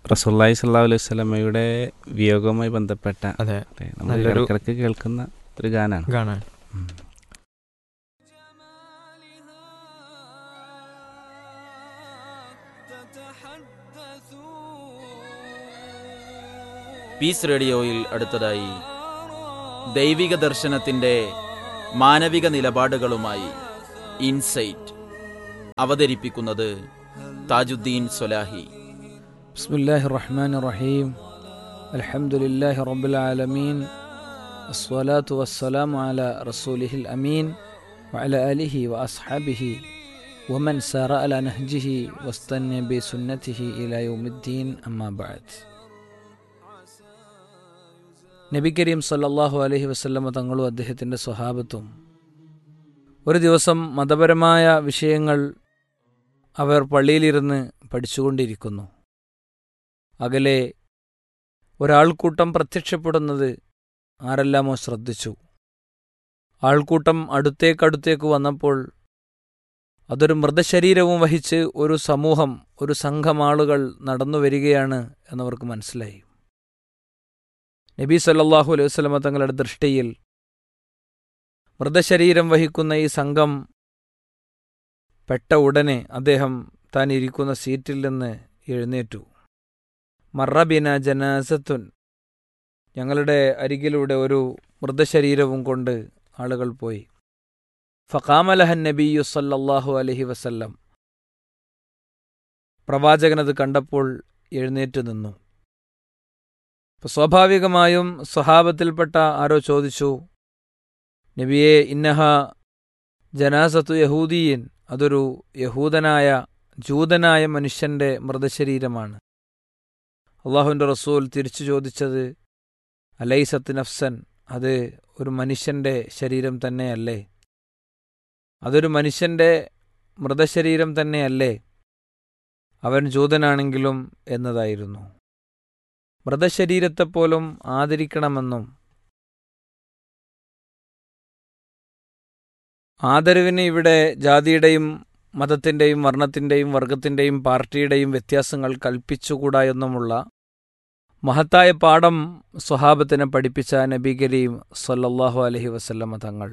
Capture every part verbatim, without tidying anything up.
റസൂലുള്ളാഹി സ്വല്ലല്ലാഹു അലൈഹി വസല്ലമയുടെ വിയോഗവുമായി ബന്ധപ്പെട്ട അതെ നമ്മൾ നല്ലൊരു ഇടയ്ക്കിടയ്ക്ക് കേൾക്കുന്ന ഒരു ഗാനാണ്. ഗാനാണ്. ഉം. പീസ് റേഡിയോയിൽ അടുത്തതായി ദൈവിക ദർശനത്തിൻ്റെ മാനവിക നിലപാടുകളുമായി ഇൻസൈറ്റ് അവതരിപ്പിക്കുന്നത് താജുദ്ദീൻ സ്വലാഹി. ബിസ്മില്ലാഹി റഹ്മാനി റഹീം. അൽഹംദുലില്ലാഹി റബ്ബിൽ ആലമീൻ. അസ്സലാത്തു വസ്സലാമു അലാ റസൂലിഹിൽ അമീൻ വഅലാ ആലിഹി വഅസ്ഹാബിഹി വമൻ സാറ അലാ നഹ്ജിഹി വസ്തന്ന ബിസുന്നതിഹി ഇലാ യൗമിദ്ദീൻ. അമ്മാ ബഅദ്. നബി കരീം സല്ലല്ലാഹു അലൈഹി വസല്ലമ തങ്ങളും അദ്ദേഹത്തിൻ്റെ സ്വഹാബത്തും ഒരു ദിവസം മതപരമായ വിഷയങ്ങൾ അവർ പള്ളിയിലിരുന്ന് പഠിച്ചുകൊണ്ടിരിക്കുന്നു. അകലെ ഒരാൾക്കൂട്ടം പ്രത്യക്ഷപ്പെടുന്നത് ആരെല്ലാമോ ശ്രദ്ധിച്ചു. ആൾക്കൂട്ടം അടുത്തേക്കടുത്തേക്ക് വന്നപ്പോൾ അതൊരു മൃതശരീരവും വഹിച്ച് ഒരു സമൂഹം, ഒരു സംഘം ആളുകൾ നടന്നു വരികയാണ് എന്നവർക്ക് മനസ്സിലായി. നബി സല്ലല്ലാഹു അലൈഹി വസല്ലമ തങ്ങളുടെ ദൃഷ്ടിയിൽ മൃതശരീരം വഹിക്കുന്ന ഈ സംഘം പെട്ട ഉടനെ അദ്ദേഹം താൻ ഇരിക്കുന്ന സീറ്റിൽ നിന്ന് എഴുന്നേറ്റു. മറബിന ജനാസത്തുൻ, ഞങ്ങളുടെ അരികിലൂടെ ഒരു മൃതശരീരവും കൊണ്ട് ആളുകൾ പോയി. ഫഖാമലഹൻ നബിയു സല്ലല്ലാഹു അലൈഹി വസല്ലം, പ്രവാചകനത് കണ്ടപ്പോൾ എഴുന്നേറ്റ് നിന്നു. അപ്പോൾ സ്വാഭാവികമായും സ്വഹാബത്തിൽപ്പെട്ട ആരോ ചോദിച്ചു, നബിയെ, ഇന്നഹ ജനാസത്തു യഹൂദിയൻ, അതൊരു യഹൂദനായ ജൂതനായ മനുഷ്യൻ്റെ മൃതശരീരമാണ്. അള്ളാഹുവിൻ്റെ റസൂൽ തിരിച്ചു ചോദിച്ചത്, അലൈസത്ത് നഫ്സൻ, അത് ഒരു മനുഷ്യൻ്റെ ശരീരം തന്നെയല്ലേ? അതൊരു മനുഷ്യൻ്റെ മൃതശരീരം തന്നെയല്ലേ? അവൻ ജൂതനാണെങ്കിലും എന്നതായിരുന്നു. മൃതശരീരത്തെപ്പോലും ആദരിക്കണമെന്നും ആദരവിന് ഇവിടെ ജാതിയുടെയും മതത്തിൻ്റെയും വർണ്ണത്തിൻ്റെയും വർഗത്തിൻ്റെയും പാർട്ടിയുടെയും വ്യത്യാസങ്ങൾ കൽപ്പിച്ചുകൂടാ എന്നുമുള്ള മഹത്തായ പാഠം സ്വഹാബത്തിനെ പഠിപ്പിച്ച നബി കരീം സല്ലല്ലാഹു അലൈഹി വസല്ലമ തങ്ങൾ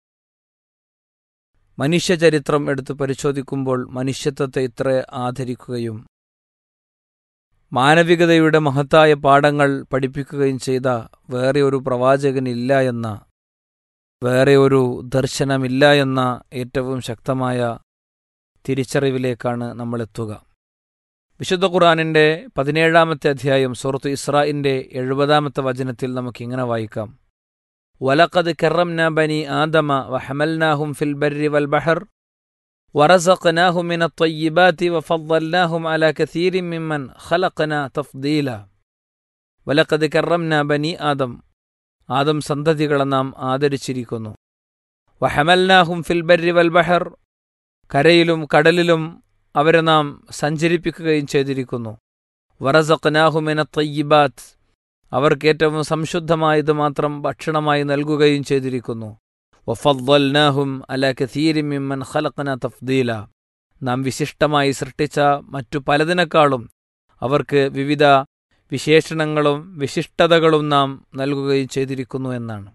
മനുഷ്യചരിത്രം എടുത്ത് പരിശോധിക്കുമ്പോൾ മനുഷ്യത്വത്തെ ഇത്ര ആദരിക്കുകയും മാനവികതയുടെ മഹത്തായ പാഠങ്ങൾ പഠിപ്പിക്കുകയും ചെയ്ത വേറെ ഒരു പ്രവാചകനില്ല എന്ന, വേറെ ഒരു ദർശനമില്ല എന്ന ഏറ്റവും ശക്തമായ തിരിച്ചറിവിലേക്കാണ് നമ്മളെത്തുക. വിശുദ്ധ ഖുർആനിൻ്റെ പതിനേഴാമത്തെ അധ്യായം സൂറത്ത് ഇസ്രാഇൻ്റെ എഴുപതാമത്തെ വചനത്തിൽ നമുക്കിങ്ങനെ വായിക്കാം: വലഖദ് കറംനാ ബനി ആദമ വഹമൽനാഹും ഫിൽ ബർരി വൽ ബഹർ വറസഖ്നാഹും മിനത് ത്വയ്യിബാതി വഫദ്ദൽനാഹും അലാ കസീരിൻ മിമ്മൻ ഖലഖ്നാ തഫ്ദീല. വലഖദ് കറംനാ ബനി ആദം, ആദം സന്തതികളെ നാം ആദരിച്ചിരിക്കുന്നു. വഹമൽനാഹും ഫിൽ ബർരി വൽ ബഹർ, കരയിലും കടലിലും അവരെ നാം സഞ്ചരിപ്പിക്കുകയും ചെയ്തിരിക്കുന്നു. വറസഖ്നാഹും മിനത് ത്വയ്യിബാത്, അവർക്ക് ഏറ്റവും സംശുദ്ധമായത് മാത്രം ഭക്ഷണമായി നൽകുകയും ചെയ്തിരിക്കുന്നു. വഫദ്ദൽനാഹും അലാ കസീരിൻ മിമ്മൻ ഖലഖ്നാ തഫ്ദീല, നാം വിശിഷ്ടമായി സൃഷ്ടിച്ച മറ്റു പലതിനേക്കാളും അവർക്ക് വിവിധ വിശേഷണങ്ങളും വിശിഷ്ടതകളും നാം നൽകുകയും ചെയ്തിരിക്കുന്നു എന്നാണ്.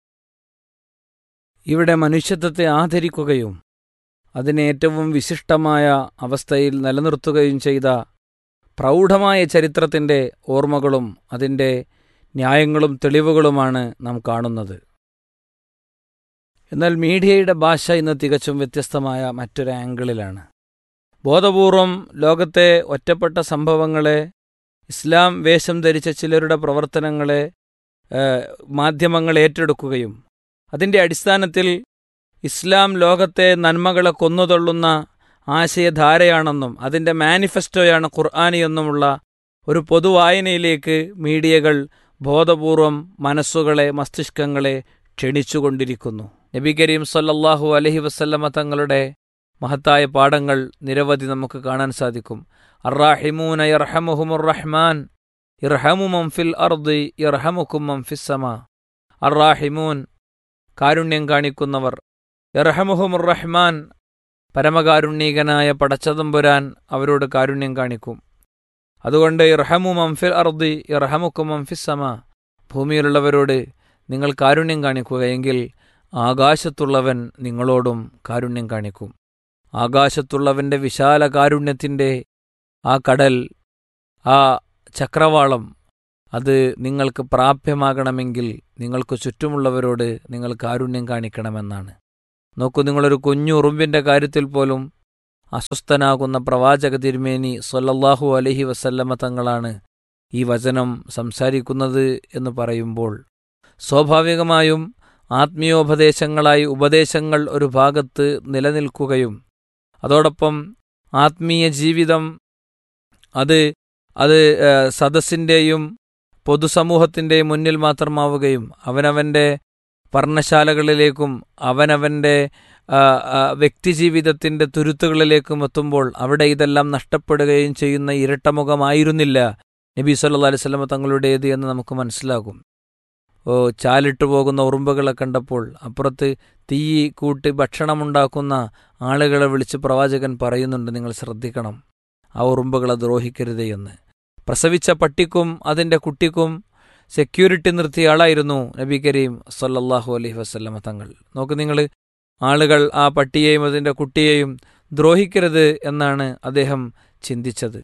ഇവിടെ മനുഷ്യത്വത്തെ ആദരിക്കുകയും അതിനെ ഏറ്റവും വിശിഷ്ടമായ അവസ്ഥയിൽ നിലനിർത്തുകയും ചെയ്ത പ്രൗഢമായ ചരിത്രത്തിൻ്റെ ഓർമ്മകളും അതിൻ്റെ ന്യായങ്ങളും തെളിവുകളുമാണ് നാം കാണുന്നത്. എന്നാൽ മീഡിയയുടെ ഭാഷ ഇന്ന് തികച്ചും വ്യത്യസ്തമായ മറ്റൊരു ആംഗിളിലാണ്. ബോധപൂർവം ലോകത്തെ ഒറ്റപ്പെട്ട സംഭവങ്ങളെ, ഇസ്ലാം വേഷം ധരിച്ച ചിലരുടെ പ്രവർത്തനങ്ങളെ മാധ്യമങ്ങൾ ഏറ്റെടുക്കുകയും അതിൻ്റെ അടിസ്ഥാനത്തിൽ ഇസ്ലാം ലോകത്തെ നന്മകളെ കൊന്നുതള്ളുന്ന ആശയധാരയാണെന്നും അതിൻ്റെ മാനിഫെസ്റ്റോയാണ് ഖുർആനി എന്നുമുള്ള ഒരു പൊതുവായനയിലേക്ക് മീഡിയകൾ ബോധപൂർവം മനസ്സുകളെ, മസ്തിഷ്കങ്ങളെ ക്ഷണിച്ചുകൊണ്ടിരിക്കുന്നു. നബി കരീം സല്ലല്ലാഹു അലൈഹി വസല്ലമ തങ്ങളുടെ മഹത്തായ പാഠങ്ങൾ നിരവധി നമുക്ക് കാണാൻ സാധിക്കും. അർറാഹിമൂന യർഹമുഹുമുർ റഹ്മാൻ ഇർഹമു മൻ ഫിൽ അർദി യർഹമുക്കും മൻ ഫിസ് സമാ. അർറാഹിമൂൻ, കാരുണ്യം കാണിക്കുന്നവർ, യർഹമുഹുമുർ റഹ്മാൻ, പരമകാരുണ്യകനായ പടച്ചതമ്പുരാൻ അവരോട് കാരുണ്യം കാണിക്കും. അതുകൊണ്ട് ഇർഹമു മംഫിൽ അർദി ഇർഹമുക്കും മംഫിസ് സമ, ഭൂമിയിലുള്ളവരോട് നിങ്ങൾ കാരുണ്യം കാണിക്കുക, എങ്കിൽ ആകാശത്തുള്ളവൻ നിങ്ങളോടും കാരുണ്യം കാണിക്കും. ആകാശത്തുള്ളവൻ്റെ വിശാല കാരുണ്യത്തിൻ്റെ ആ കടൽ, ആ ചക്രവാളം, അത് നിങ്ങൾക്ക് പ്രാപ്യമാകണമെങ്കിൽ നിങ്ങൾക്ക് ചുറ്റുമുള്ളവരോട് നിങ്ങൾ കാരുണ്യം കാണിക്കണമെന്നാണ്. നോക്കൂ, നിങ്ങളൊരു കുഞ്ഞു ഉറുമ്പിൻ്റെ കാര്യത്തിൽ പോലും അസ്വസ്ഥനാകുന്ന പ്രവാചക തിരുമേനി സ്വല്ലല്ലാഹു അലൈഹി വസല്ലമ തങ്ങളാണ് ഈ വചനം സംസാരിക്കുന്നത് എന്ന് പറയുമ്പോൾ സ്വാഭാവികമായും ആത്മീയോപദേശങ്ങളായി ഉപദേശങ്ങൾ ഒരു ഭാഗത്ത് നിലനിൽക്കുകയും അതോടൊപ്പം ആത്മീയ ജീവിതം അത് അത് സദസ്സിൻ്റെയും പൊതുസമൂഹത്തിൻ്റെയും മുന്നിൽ മാത്രമാവുകയും അവനവൻ്റെ പർണശാലകളിലേക്കും അവനവൻ്റെ വ്യക്തിജീവിതത്തിൻ്റെ തുരുത്തുകളിലേക്കും എത്തുമ്പോൾ അവിടെ ഇതെല്ലാം നഷ്ടപ്പെടുകയും ചെയ്യുന്ന ഇരട്ടമുഖമായിരുന്നില്ല നബി സല്ലല്ലാഹു അലൈഹി വസല്ലം തങ്ങളുടേത് എന്ന് നമുക്ക് മനസ്സിലാകും. ഓ ചാലിട്ടു പോകുന്ന ഉറുമ്പുകളെ കണ്ടപ്പോൾ അപ്പുറത്ത് തീ കൂട്ടി ഭക്ഷണമുണ്ടാക്കുന്ന ആളുകളെ വിളിച്ച് പ്രവാചകൻ പറയുന്നുണ്ട്, നിങ്ങൾ ശ്രദ്ധിക്കണം, ആ ഉറുമ്പുകളെ ദ്രോഹിക്കരുതേ എന്ന്. പ്രസവിച്ച പട്ടിക്കും അതിൻ്റെ കുട്ടിക്കും സെക്യൂരിറ്റി നിർത്തിയ ആളായിരുന്നു നബി കരീം സല്ലല്ലാഹു അലൈഹി വസല്ലമ തങ്ങൾ. നോക്ക് നിങ്ങൾ, ആളുകൾ ആ പട്ടിയെയും അതിൻ്റെ കുട്ടിയെയും ദ്രോഹിക്കരുത് എന്നാണ് അദ്ദേഹം ചിന്തിച്ചത്.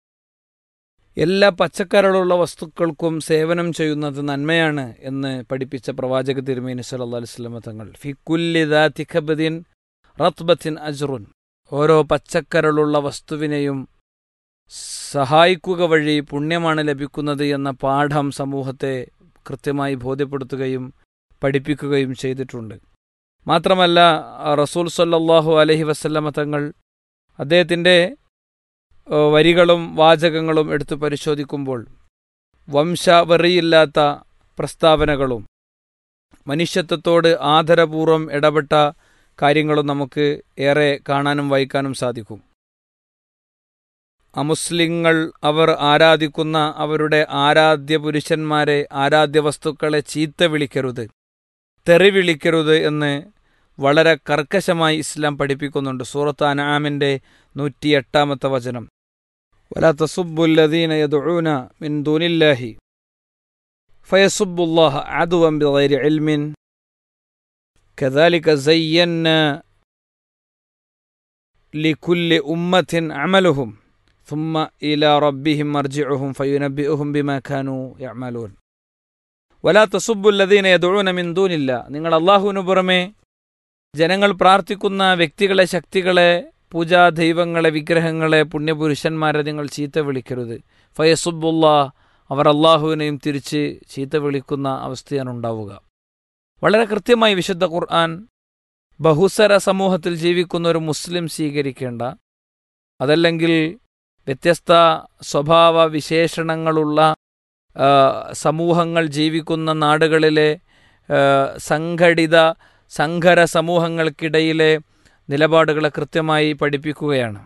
എല്ലാ പച്ചക്കറികളുള്ള വസ്തുക്കൾക്കും സേവനം ചെയ്യുന്നത് നന്മയാണ് എന്ന് പഠിപ്പിച്ച പ്രവാചക തിരുമേനി സല്ലല്ലാഹു അലൈഹി വസല്ലമ തങ്ങൾ, ഫി കുല്ലി ദാതി കബദിൻ റത്ബത്തിൻ അജ്റുൻ, ഓരോ പച്ചക്കറികളുള്ള വസ്തുവിനെയും സഹായിക്കുക വഴി പുണ്യമാണ് ലഭിക്കുന്നത് എന്ന പാഠം സമൂഹത്തെ കൃത്യമായി ബോധ്യപ്പെടുത്തുകയും പഠിപ്പിക്കുകയും ചെയ്തിട്ടുണ്ട്. മാത്രമല്ല റസൂൽ സല്ലല്ലാഹു അലൈഹി വസല്ലമ തങ്ങൾ അദ്ദേഹത്തിൻ്റെ വരികളും വാചകങ്ങളും എടുത്തു പരിശോധിക്കുമ്പോൾ വംശവെറിയില്ലാത്ത പ്രസ്താവനകളും മനുഷ്യത്വത്തോട് ആദരപൂർവ്വം ഇടപെട്ട കാര്യങ്ങളും നമുക്ക് ഏറെ കാണാനും വായിക്കാനും സാധിക്കും. അമുസ്ലിങ്ങൾ അവർ ആരാധിക്കുന്ന അവരുടെ ആരാധ്യ പുരുഷന്മാരെ, ആരാധ്യ വസ്തുക്കളെ ചീത്ത വിളിക്കരുത്, തെറി വിളിക്കരുത് എന്ന് വളരെ കർക്കശമായി ഇസ്ലാം പഠിപ്പിക്കുന്നുണ്ട്. സൂറത്ത് അൻആമിൻ്റെ നൂറ്റി എട്ടാമത്തെ വചനം, വലാ തസുബ്ബുല്ലദീന യദ്ഊന മിൻ ദൂനില്ലാഹി ഫയസുബ്ബുല്ലാഹ അദ്വൻ ബിഗൈരി ഇൽമിൻ കദാലിക സയ്യന്ന ലികുല്ലി ഉമ്മത്തിൻ അമലുഹും ثم إلى ربهم مرجعهم فينبئهم بما كانوا يعملون ولا تسبوا الذين يدعون من دون الله. നിങ്ങൾ അല്ലാഹുവിനു പുറമെ ജനങ്ങൾ പ്രാർത്ഥിക്കുന്ന വ്യക്തികളെ, ശക്തികളെ, പൂജാ ദൈവങ്ങളെ, വിഗ്രഹങ്ങളെ, പുണ്യപുരുഷന്മാരെ നിങ്ങൾ ചീത്ത വിളിക്കരുത്. ഫയസുബ്ബുല്ലാ, അവർ അല്ലാഹുവിനെയും തിരിച്ച് ചീത്ത വിളിക്കുന്ന അവസ്ഥയാണ് ഉണ്ടാവുക. വളരെ കൃത്യമായി വിശുദ്ധ ഖുർആൻ ബഹുസ്വര സമൂഹത്തിൽ ജീവിക്കുന്ന ഒരു മുസ്ലിം സ്വീകരിക്കേണ്ട, അതല്ലെങ്കിൽ വ്യത്യസ്ത സ്വഭാവ വിശേഷണങ്ങളുള്ള സമൂഹങ്ങൾ ജീവിക്കുന്ന നാടുകളിലെ സംഘടിത സംഘര സമൂഹങ്ങൾക്കിടയിലെ നിലപാടുകളെ കൃത്യമായി പഠിപ്പിക്കുകയാണ്.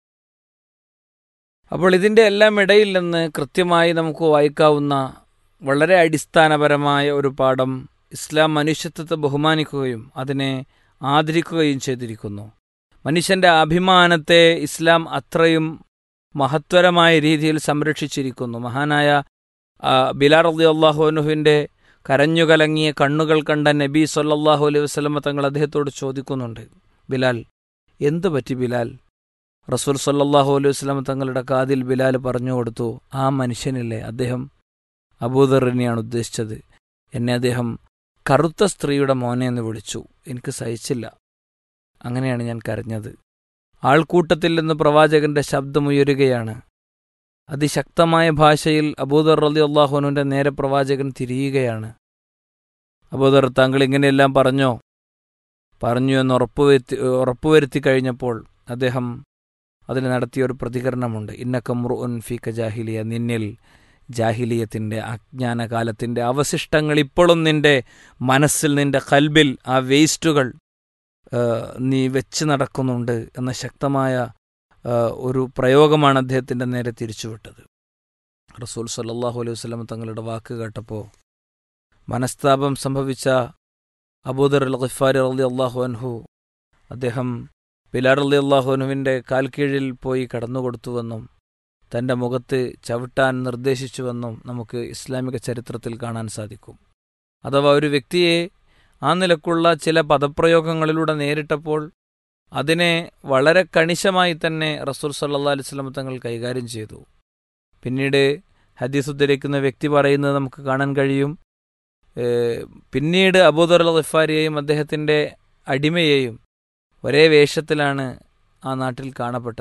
അപ്പോൾ ഇതിൻ്റെ എല്ലാം ഇടയിൽ നിന്ന് കൃത്യമായി നമുക്ക് വായിക്കാവുന്ന വളരെ അടിസ്ഥാനപരമായ ഒരു പാഠം, ഇസ്ലാം മനുഷ്യത്വത്തെ ബഹുമാനിക്കുകയും അതിനെ ആദരിക്കുകയും ചെയ്തിരിക്കുന്നു. മനുഷ്യൻ്റെ അഭിമാനത്തെ ഇസ്ലാം അത്രയും മഹത്വരമായ രീതിയിൽ സംരക്ഷിച്ചിരിക്കുന്നു. മഹാനായ ബിലാൽ റളിയല്ലാഹു അൻഹുവിൻ്റെ കരഞ്ഞുകലങ്ങിയ കണ്ണുകൾ കണ്ട നബി സല്ലല്ലാഹു അലൈഹി വസല്ലമ തങ്ങൾ അദ്ദേഹത്തോട് ചോദിക്കുന്നുണ്ട്, ബിലാൽ എന്തു പറ്റി ബിലാൽ? റസൂൽ സല്ലല്ലാഹു അലൈഹി വസല്ലമ തങ്ങളുടെ കാതിൽ ബിലാൽ പറഞ്ഞു കൊടുത്തു, ആ മനുഷ്യനില്ലേ, അദ്ദേഹം അബൂദറിനെയാണ് ഉദ്ദേശിച്ചത്, എന്നെ അദ്ദേഹം കറുത്ത സ്ത്രീയുടെ മോനെ എന്ന് വിളിച്ചു, എനിക്ക് സഹിച്ചില്ല, അങ്ങനെയാണ് ഞാൻ കരഞ്ഞത്. ആൾക്കൂട്ടത്തിൽ നിന്ന് പ്രവാചകന്റെ ശബ്ദമുയരുകയാണ്. അതിശക്തമായ ഭാഷയിൽ അബൂദർ റളിയല്ലാഹു അൻഹുവിന്റെ നേരെ പ്രവാചകൻ തിരിയുകയാണ്. അബൂദർ, താങ്കൾ ഇങ്ങനെയെല്ലാം പറഞ്ഞോ? പറഞ്ഞു എന്ന് ഉറപ്പുവരുത്തി ഉറപ്പുവരുത്തി കഴിഞ്ഞപ്പോൾ അദ്ദേഹം അതിന് നടത്തിയൊരു പ്രതികരണമുണ്ട്. ഇന്നക മുർഉൻ ഫീക ജാഹിലിയ, നിന്നിൽ ജാഹിലിയത്തിൻ്റെ അജ്ഞാനകാലത്തിൻ്റെ അവശിഷ്ടങ്ങൾ ഇപ്പോഴും നിന്റെ മനസ്സിൽ, നിന്റെ ഖൽബിൽ ആ വേസ്റ്റുകൾ നീ വെച്ച് നടക്കുന്നുണ്ട് എന്ന ശക്തമായ ഒരു പ്രയോഗമാണ് അദ്ദേഹത്തിൻ്റെ നേരെ തിരിച്ചുവിട്ടത്. റസൂൽ സല്ലല്ലാഹു അലൈഹി വസല്ലം തങ്ങളുടെ വാക്ക് കേട്ടപ്പോൾ മനസ്താപം സംഭവിച്ച അബൂദർ അൽ ഗിഫാരി റളിയല്ലാഹു അൻഹു അദ്ദേഹം ബിലാൽ റളിയല്ലാഹു അൻഹുവിൻ്റെ കാൽ കീഴിൽ പോയി കടന്നുകൊടുത്തുവെന്നും തൻ്റെ മുഖത്ത് ചവിട്ടാൻ നിർദ്ദേശിച്ചുവെന്നും നമുക്ക് ഇസ്ലാമിക ചരിത്രത്തിൽ കാണാൻ സാധിക്കും. അഥവാ ഒരു വ്യക്തിയെ ആ നിലക്കുള്ള ചില പദപ്രയോഗങ്ങളിലൂടെ നേരിട്ടപ്പോൾ അതിനെ വളരെ കണിശമായി തന്നെ റസൂൽ സല്ലല്ലാഹു അലൈഹി വസല്ലം തങ്ങൾ കൈകാര്യം ചെയ്തു. പിന്നീട് ഹദീസ് ഉദ്ധരിക്കുന്ന വ്യക്തി പറയുന്നത് നമുക്ക് കാണാൻ കഴിയും, പിന്നീട് അബൂദർ അൽ-ഗിഫാരിയെയും അദ്ദേഹത്തിൻ്റെ അടിമയെയും ഒരേ വേഷത്തിലാണ് ആ നാട്ടിൽ കാണപ്പെട്ടത്.